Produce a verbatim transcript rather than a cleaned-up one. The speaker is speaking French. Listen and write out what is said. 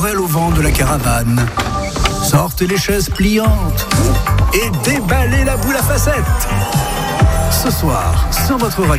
frêle au vent de la caravane. Sortez les chaises pliantes et déballez la boule à facettes. Ce soir, sur votre radio.